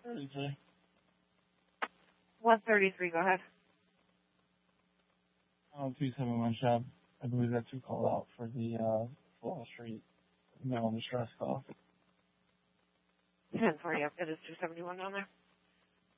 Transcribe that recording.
133. 133, go ahead. 271 Shab. I believe that's who called out for the Wall Street mail and distress call. 1040, it is 271 down there.